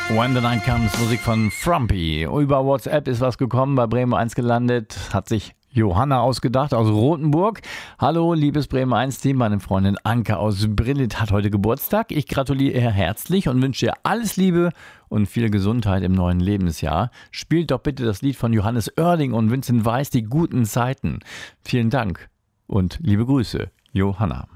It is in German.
When the Night Comes, Musik von Frumpy. Über WhatsApp ist was gekommen, bei Bremen 1 gelandet, hat sich Johanna ausgedacht aus Rothenburg. Hallo, liebes Bremen 1-Team, meine Freundin Anke aus Brillit hat heute Geburtstag. Ich gratuliere ihr herzlich und wünsche ihr alles Liebe und viel Gesundheit im neuen Lebensjahr. Spielt doch bitte das Lied von Johannes Oerding und Vincent Weiss, Die guten Zeiten. Vielen Dank und liebe Grüße, Johanna.